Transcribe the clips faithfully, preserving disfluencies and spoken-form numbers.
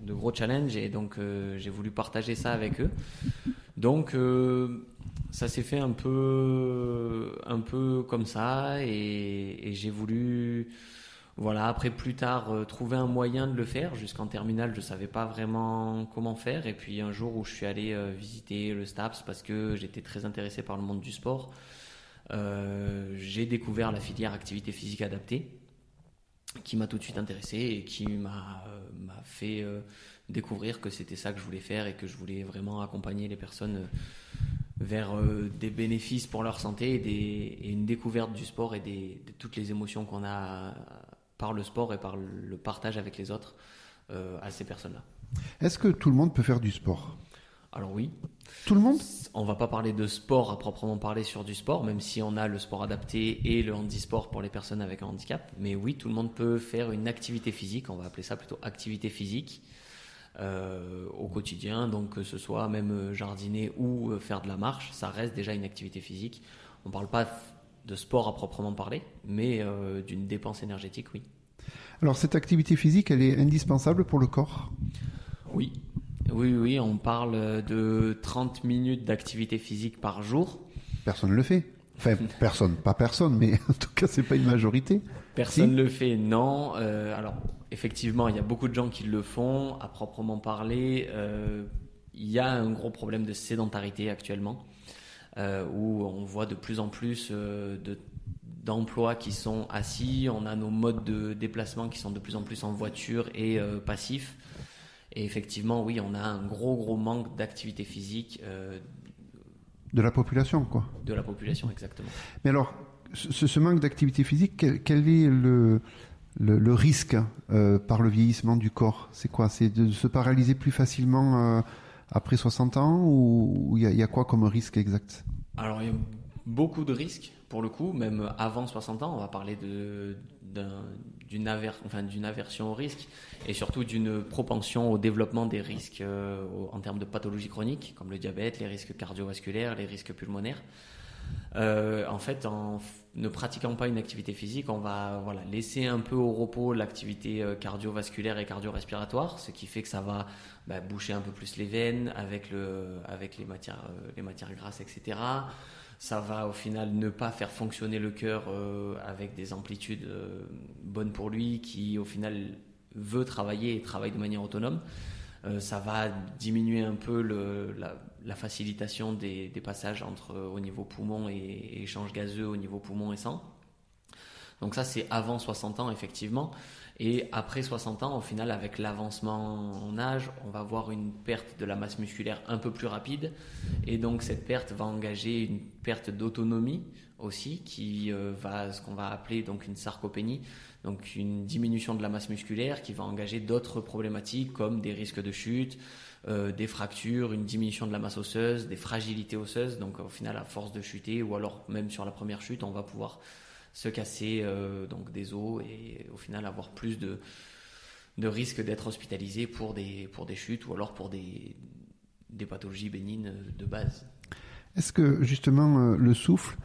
de gros challenges et donc euh, j'ai voulu partager ça avec eux. Donc euh, ça s'est fait un peu, un peu comme ça et, et j'ai voulu, voilà, après plus tard euh, trouver un moyen de le faire. Jusqu'en terminale, je savais pas vraiment comment faire et puis un jour où je suis allé euh, visiter le STAPS parce que j'étais très intéressé par le monde du sport, euh, j'ai découvert la filière activité physique adaptée qui m'a tout de suite intéressé et qui m'a, euh, m'a fait euh, découvrir que c'était ça que je voulais faire et que je voulais vraiment accompagner les personnes euh, vers euh, des bénéfices pour leur santé et, des, et une découverte du sport et des, de toutes les émotions qu'on a euh, par le sport et par le partage avec les autres euh, à ces personnes-là. Est-ce que tout le monde peut faire du sport ? Alors oui. Tout le monde ? On va pas parler de sport à proprement parler sur du sport, même si on a le sport adapté et le handisport pour les personnes avec un handicap. Mais oui, tout le monde peut faire une activité physique, on va appeler ça plutôt activité physique, euh, au quotidien. Donc que ce soit même jardiner ou faire de la marche, ça reste déjà une activité physique. On parle pas de sport à proprement parler, mais euh, d'une dépense énergétique, oui. Alors cette activité physique, elle est indispensable pour le corps ? Oui. Oui, oui, on parle de trente minutes d'activité physique par jour. Personne ne le fait. Enfin, personne, pas personne, mais en tout cas, c'est pas une majorité. Personne ne si le fait, non. Euh, alors, effectivement, il y a beaucoup de gens qui le font. À proprement parler, euh, il y a un gros problème de sédentarité actuellement, euh, où on voit de plus en plus euh, de, d'emplois qui sont assis. On a nos modes de déplacement qui sont de plus en plus en voiture et euh, passifs. Et effectivement, oui, on a un gros, gros manque d'activité physique. Euh, de la population, quoi. De la population, exactement. Mais alors, ce, ce manque d'activité physique, quel, quel est le, le, le risque euh, par le vieillissement du corps ? C'est quoi ? C'est de se paralyser plus facilement euh, après soixante ans ou il y, y a quoi comme risque exact ? Alors, il y a beaucoup de risques, pour le coup, même avant soixante ans. On va parler de, d'un, d'une, aver, enfin, d'une aversion au risque et surtout d'une propension au développement des risques euh, en termes de pathologies chroniques, comme le diabète, les risques cardiovasculaires, les risques pulmonaires. Euh, en fait, en f- ne pratiquant pas une activité physique, on va voilà, laisser un peu au repos l'activité euh, cardiovasculaire et cardio-respiratoire, ce qui fait que ça va bah, boucher un peu plus les veines avec, le, avec les, matières, euh, les matières grasses, et cetera. Ça va au final ne pas faire fonctionner le cœur euh, avec des amplitudes euh, bonnes pour lui, qui au final veut travailler et travaille de manière autonome. Euh, ça va diminuer un peu le, la, la facilitation des, des passages entre euh, au niveau poumon et, et échange gazeux au niveau poumon et sang. Donc ça, c'est avant soixante ans, effectivement. Et après soixante ans, au final, avec l'avancement en âge, on va avoir une perte de la masse musculaire un peu plus rapide. Et donc, cette perte va engager une perte d'autonomie aussi, qui euh, va, ce qu'on va appeler donc une sarcopénie, donc une diminution de la masse musculaire qui va engager d'autres problématiques comme des risques de chute, euh, des fractures, une diminution de la masse osseuse, des fragilités osseuses. Donc, au final, à force de chuter, ou alors même sur la première chute, on va pouvoir se casser euh, donc des os et au final avoir plus de, de risques d'être hospitalisé pour des, pour des chutes ou alors pour des, des pathologies bénignes de base. Est-ce que justement euh, le souffle,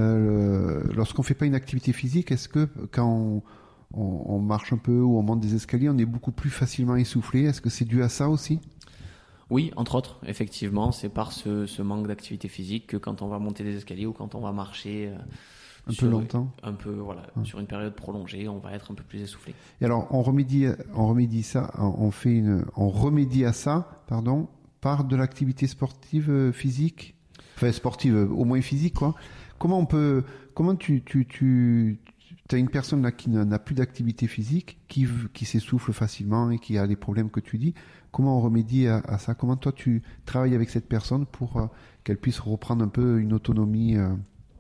euh, lorsqu'on ne fait pas une activité physique, est-ce que quand on, on, on marche un peu ou on monte des escaliers, on est beaucoup plus facilement essoufflé ? Est-ce que c'est dû à ça aussi ? Oui, entre autres, effectivement, c'est par ce, ce manque d'activité physique que quand on va monter des escaliers ou quand on va marcher euh, un sur, peu longtemps, un peu voilà, ouais. sur une période prolongée, on va être un peu plus essoufflé. Et alors, on remédie, on remédie ça, on fait une, on remédie à ça, pardon, par de l'activité sportive physique, enfin sportive, au moins physique, quoi. Comment on peut, comment tu, tu, tu, tu as une personne là qui n'a plus d'activité physique, qui, qui s'essouffle facilement et qui a les problèmes que tu dis. Comment on remédie à, à ça ? Comment toi tu travailles avec cette personne pour euh, qu'elle puisse reprendre un peu une autonomie euh,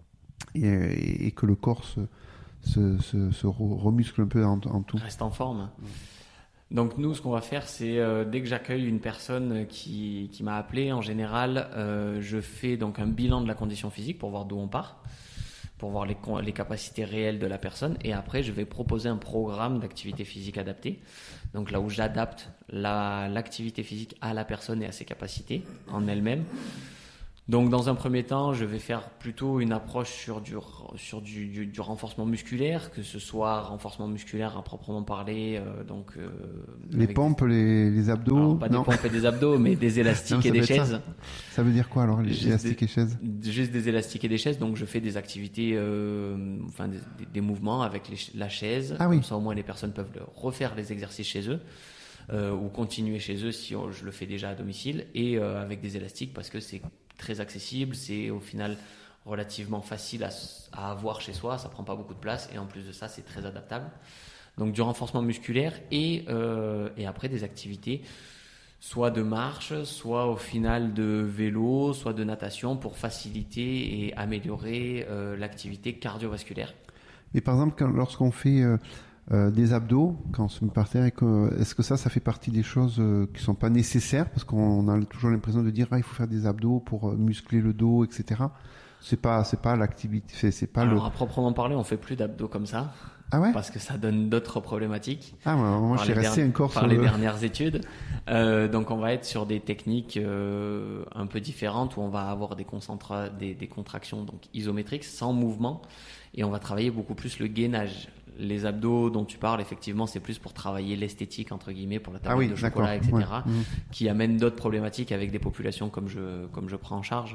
et, et, et que le corps se, se, se, se remuscle un peu en, en tout. Reste en forme. Mmh. Donc nous, ce qu'on va faire, c'est euh, dès que j'accueille une personne qui, qui m'a appelé, en général, euh, je fais donc un bilan de la condition physique pour voir d'où on part, pour voir les, les capacités réelles de la personne, et après je vais proposer un programme d'activité physique adapté. Donc là où j'adapte la, l'activité physique à la personne et à ses capacités en elle-même. Donc dans un premier temps, je vais faire plutôt une approche sur du sur du, du, du renforcement musculaire, que ce soit renforcement musculaire à proprement parler, euh, donc euh, les pompes, des... les, les abdos. Alors, pas non. des pompes et des abdos, mais des élastiques non, et des chaises. Ça. ça veut dire quoi alors les juste élastiques des, et chaises? Juste des élastiques et des chaises. Donc je fais des activités, euh, enfin des, des mouvements avec les, la chaise. Ah, comme oui. ça au moins les personnes peuvent le, refaire les exercices chez eux. Euh, ou continuer chez eux si on, je le fais déjà à domicile, et euh, avec des élastiques parce que c'est très accessible, c'est au final relativement facile à, à avoir chez soi, ça prend pas beaucoup de place et en plus de ça c'est très adaptable. Donc du renforcement musculaire et, euh, et après des activités soit de marche, soit au final de vélo, soit de natation pour faciliter et améliorer euh, l'activité cardiovasculaire. Et par exemple quand, lorsqu'on fait euh... Euh, des abdos, quand on se met par terre, et que, est-ce que ça, ça fait partie des choses euh, qui sont pas nécessaires parce qu'on a toujours l'impression de dire ah, il faut faire des abdos pour euh, muscler le dos, et cetera. C'est pas, c'est pas l'activité, c'est, c'est pas Alors le. à proprement parler, on fait plus d'abdos comme ça. Ah ouais. Parce que ça donne d'autres problématiques. Ah ouais, moi je suis resté derni- encore par sur les le... dernières études. Euh, donc on va être sur des techniques euh, un peu différentes où on va avoir des, concentra- des, des contractions donc isométriques sans mouvement et on va travailler beaucoup plus le gainage. Les abdos dont tu parles, effectivement, c'est plus pour travailler l'esthétique, entre guillemets, pour la tablette ah oui, de chocolat, et cetera, ouais. qui amène d'autres problématiques avec des populations comme je, comme je prends en charge.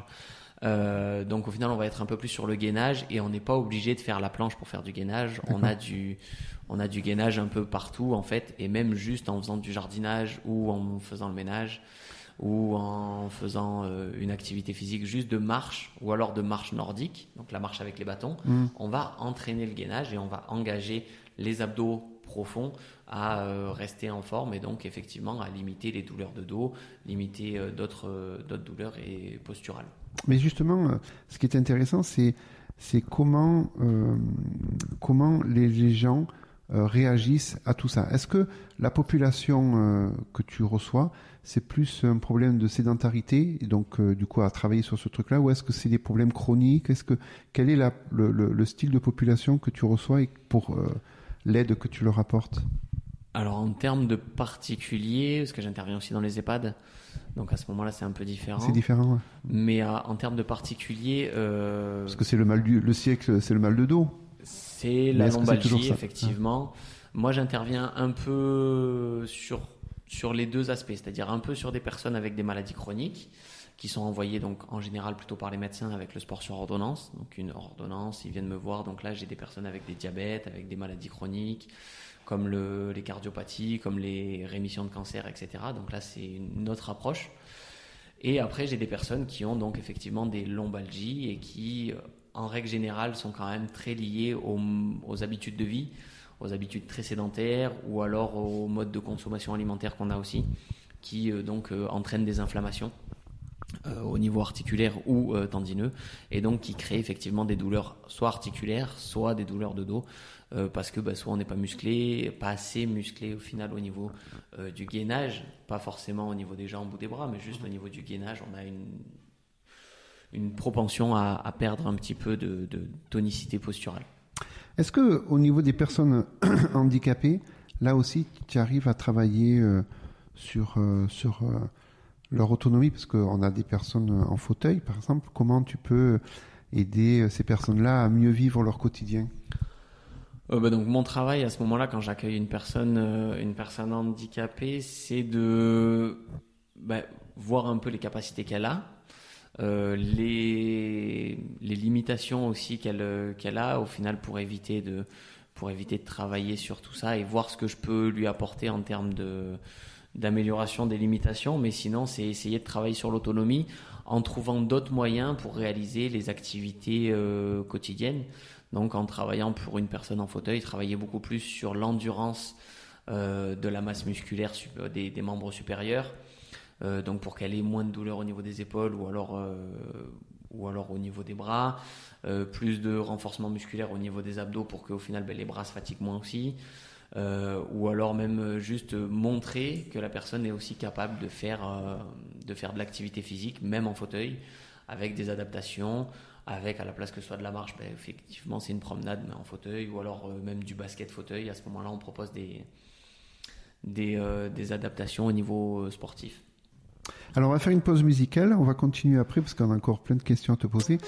Euh, donc au final, on va être un peu plus sur le gainage et on n'est pas obligé de faire la planche pour faire du gainage. On a du, on a du gainage un peu partout, en fait, et même juste en faisant du jardinage ou en faisant le ménage ou en faisant euh, une activité physique juste de marche ou alors de marche nordique, donc la marche avec les bâtons, mmh. on va entraîner le gainage et on va engager les abdos profonds à euh, rester en forme et donc effectivement à limiter les douleurs de dos, limiter euh, d'autres, euh, d'autres douleurs et posturales. Mais justement, euh, ce qui est intéressant, c'est, c'est comment, euh, comment les, les gens euh, réagissent à tout ça. Est-ce que la population euh, que tu reçois, c'est plus un problème de sédentarité, et donc euh, du coup à travailler sur ce truc-là, ou est-ce que c'est des problèmes chroniques? Est-ce que quel est la, le, le, le style de population que tu reçois et pour euh, l'aide que tu leur apportes? Alors en termes de particulier, parce que j'interviens aussi dans les EHPAD, donc à ce moment-là c'est un peu différent. C'est différent, ouais. Mais euh, en termes de particulier, euh... parce que c'est le mal du le siècle, c'est le mal de dos. C'est la lombalgie, effectivement. Ah. Moi, j'interviens un peu sur, sur les deux aspects, c'est-à-dire un peu sur des personnes avec des maladies chroniques qui sont envoyées donc, en général plutôt par les médecins avec le sport sur ordonnance. Donc une ordonnance, ils viennent me voir. Donc là, j'ai des personnes avec des diabètes, avec des maladies chroniques, comme le, les cardiopathies, comme les rémissions de cancer, et cetera. Donc là, c'est une autre approche. Et après, j'ai des personnes qui ont donc effectivement des lombalgies et qui... en règle générale, sont quand même très liés aux, aux habitudes de vie, aux habitudes très sédentaires ou alors au mode de consommation alimentaire qu'on a aussi, qui euh, donc euh, entraînent des inflammations euh, au niveau articulaire ou euh, tendineux et donc qui créent effectivement des douleurs soit articulaires, soit des douleurs de dos euh, parce que bah, soit on n'est pas musclé, pas assez musclé au final au niveau euh, du gainage, pas forcément au niveau des jambes ou des bras, mais juste au niveau du gainage, on a une une propension à, à perdre un petit peu de, de tonicité posturale. Est-ce que au niveau des personnes handicapées, là aussi, tu arrives à travailler euh, sur, euh, sur euh, leur autonomie? Parce qu'on a des personnes en fauteuil, par exemple. Comment tu peux aider ces personnes-là à mieux vivre leur quotidien? euh, bah donc, mon travail à ce moment-là, quand j'accueille une personne, euh, une personne handicapée, c'est de bah, voir un peu les capacités qu'elle a, Euh, les, les limitations aussi qu'elle, qu'elle a au final pour éviter, de, pour éviter de travailler sur tout ça et voir ce que je peux lui apporter en termes de, d'amélioration des limitations, mais sinon c'est essayer de travailler sur l'autonomie en trouvant d'autres moyens pour réaliser les activités euh, quotidiennes. Donc en travaillant pour une personne en fauteuil, travailler beaucoup plus sur l'endurance euh, de la masse musculaire des, des membres supérieurs. Euh, donc pour qu'elle ait moins de douleur au niveau des épaules ou alors, euh, ou alors au niveau des bras, euh, plus de renforcement musculaire au niveau des abdos pour qu'au final ben, les bras se fatiguent moins aussi, euh, ou alors même juste montrer que la personne est aussi capable de faire, euh, de faire de l'activité physique, même en fauteuil, avec des adaptations, avec à la place que ce soit de la marche, ben, effectivement c'est une promenade mais en fauteuil, ou alors euh, même du basket fauteuil. À ce moment-là on propose des, des, euh, des adaptations au niveau sportif. Alors, on va faire une pause musicale. On va continuer après parce qu'on a encore plein de questions à te poser.